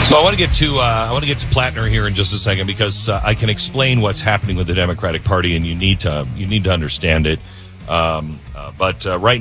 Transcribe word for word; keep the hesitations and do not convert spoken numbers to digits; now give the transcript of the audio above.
So I want to get to uh, I want to get to Plattner here in just a second because uh, I can explain what's happening with the Democratic Party, and you need to you need to understand it. Um, uh, but uh, right